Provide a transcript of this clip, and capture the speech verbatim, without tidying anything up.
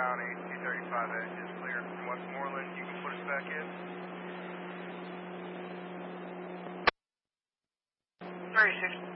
County, T thirty-five A is clear from Westmoreland. You can put us back in. thirty-six.